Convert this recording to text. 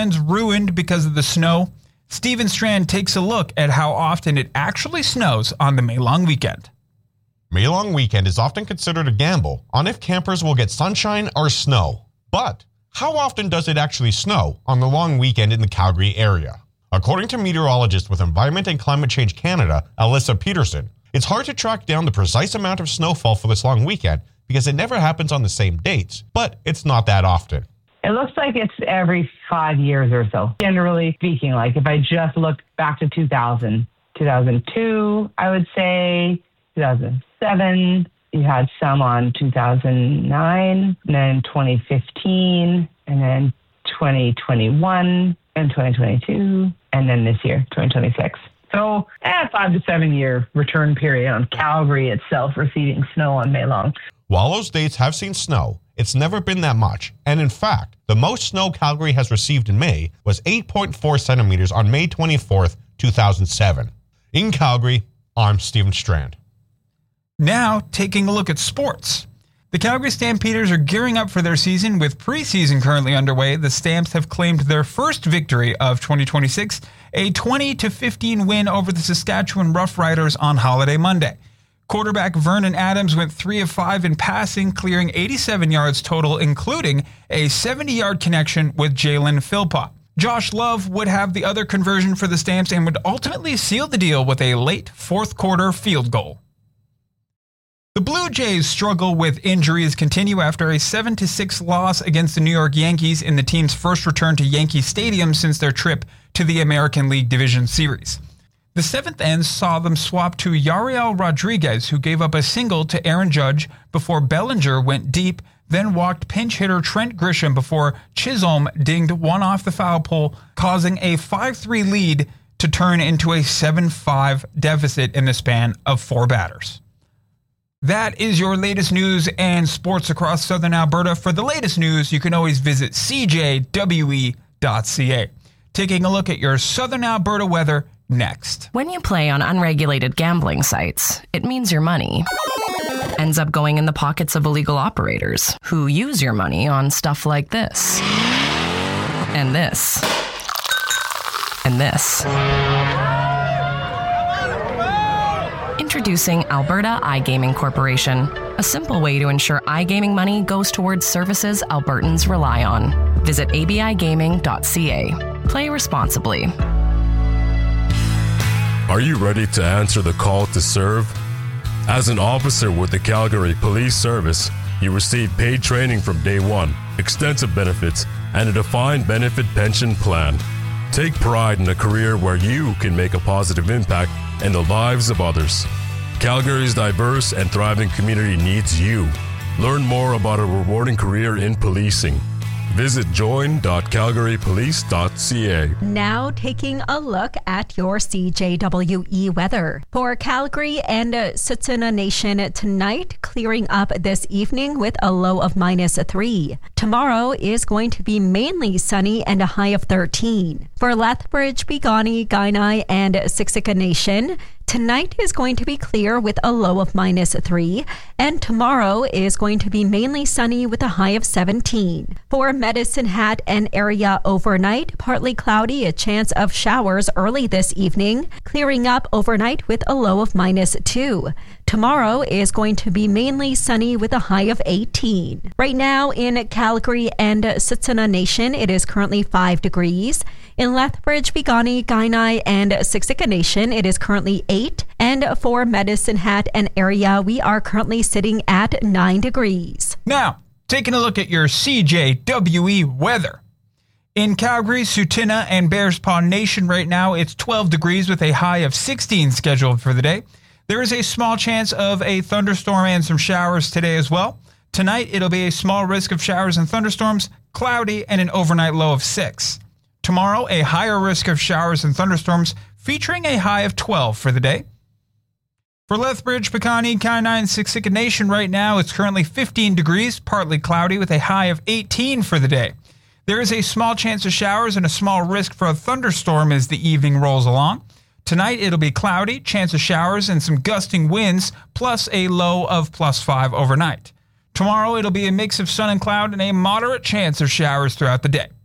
plans ruined because of the snow? Steven Strand takes a look at how often it actually snows on the May long weekend. May long weekend is often considered a gamble on if campers will get sunshine or snow. But how often does it actually snow on the long weekend in the Calgary area? According to meteorologist with Environment and Climate Change Canada, Alyssa Peterson, it's hard to track down the precise amount of snowfall for this long weekend because it never happens on the same dates, but it's not that often. It looks like it's every 5 years or so. Generally speaking, like if I just look back to 2000, 2002, I would say 2007, you had some on 2009, and then 2015, and then 2021, and 2022, and then this year, 2026. So, 5 to 7 year return period on Calgary itself receiving snow on May long. While those dates have seen snow, it's never been that much. And in fact, the most snow Calgary has received in May was 8.4 centimeters on May 24th, 2007. In Calgary, I'm Steven Strand. Now, taking a look at sports. The Calgary Stampeders are gearing up for their season with preseason currently underway. The Stamps have claimed their first victory of 2026, a 20-15 win over the Saskatchewan Roughriders on Holiday Monday. Quarterback Vernon Adams went 3 of 5 in passing, clearing 87 yards total, including a 70-yard connection with Jalen Philpott. Josh Love would have the other conversion for the Stamps and would ultimately seal the deal with a late fourth quarter field goal. The Blue Jays' struggle with injuries continue after a 7-6 loss against the New York Yankees in the team's first return to Yankee Stadium since their trip to the American League Division Series. The seventh end saw them swap to Yariel Rodriguez, who gave up a single to Aaron Judge before Bellinger went deep, then walked pinch hitter Trent Grisham before Chisholm dinged one off the foul pole, causing a 5-3 lead to turn into a 7-5 deficit in the span of 4 batters. That is your latest news and sports across Southern Alberta. For the latest news, you can always visit cjwe.ca. Taking a look at your Southern Alberta weather next. When you play on unregulated gambling sites, it means your money ends up going in the pockets of illegal operators who use your money on stuff like this, and this, and this. Introducing Alberta iGaming Corporation, a simple way to ensure iGaming money goes towards services Albertans rely on. Visit abigaming.ca. Play responsibly. Are you ready to answer the call to serve? As an officer with the Calgary Police Service, you receive paid training from day one, extensive benefits, and a defined benefit pension plan. Take pride in a career where you can make a positive impact in the lives of others. Calgary's diverse and thriving community needs you. Learn more about a rewarding career in policing. Visit join.calgarypolice.ca. Now taking a look at your CJWE weather. For Calgary and Tsuut'ina Nation tonight, clearing up this evening with a low of -3. Tomorrow is going to be mainly sunny and a high of 13. For Lethbridge, Piikani, Kainai, and Siksika Nation, tonight is going to be clear with a low of -3, and tomorrow is going to be mainly sunny with a high of 17. For Medicine Hat and area overnight, partly cloudy, a chance of showers early this evening, clearing up overnight with a low of -2. Tomorrow is going to be mainly sunny with a high of 18. Right now in Calgary and Tsuut'ina Nation, it is currently 5 degrees. In Lethbridge, Piikani, Kainai, and Siksika Nation, it is currently 8. And for Medicine Hat and area, we are currently sitting at 9 degrees. Now, taking a look at your CJWE weather. In Calgary, Tsuut'ina, and Bears Paw Nation right now, it's 12 degrees with a high of 16 scheduled for the day. There is a small chance of a thunderstorm and some showers today as well. Tonight, it'll be a small risk of showers and thunderstorms, cloudy, and an overnight low of 6. Tomorrow, a higher risk of showers and thunderstorms, featuring a high of 12 for the day. For Lethbridge, Piikani, Kainai, and Siksika Nation right now, it's currently 15 degrees, partly cloudy, with a high of 18 for the day. There is a small chance of showers and a small risk for a thunderstorm as the evening rolls along. Tonight, it'll be cloudy, chance of showers, and some gusting winds, plus a low of +5 overnight. Tomorrow, it'll be a mix of sun and cloud and a moderate chance of showers throughout the day.